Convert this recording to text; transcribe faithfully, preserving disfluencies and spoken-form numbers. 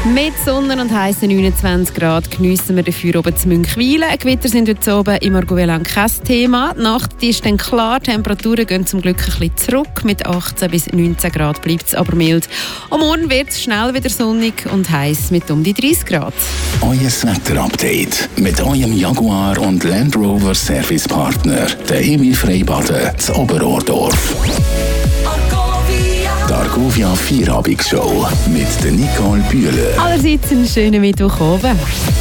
Mit Sonne und heißen neunundzwanzig Grad geniessen wir dafür oben zu Münchwilen. Gewitter sind heute oben im Arguellang kein Thema. Die Nacht ist dann klar, die Temperaturen gehen zum Glück ein bisschen zurück. Mit achtzehn bis neunzehn Grad bleibt es aber mild. Am Morgen wird es schnell wieder sonnig und heiß mit um die dreißig Grad. Euer Wetterupdate mit eurem Jaguar und Land Rover Servicepartner, der Emil Freibaden zu Oberordorf. Die Argovia Vierabendshow mit der Nicole Bühler. Allerseits einen schönen Mittwoch oben.